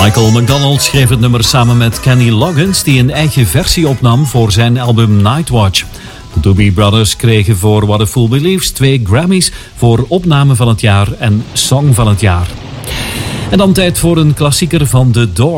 Michael McDonald schreef het nummer samen met Kenny Loggins, die een eigen versie opnam voor zijn album Nightwatch. De Doobie Brothers kregen voor What a Fool Believes 2 Grammys voor opname van het jaar en song van het jaar. En dan tijd voor een klassieker van The Doors.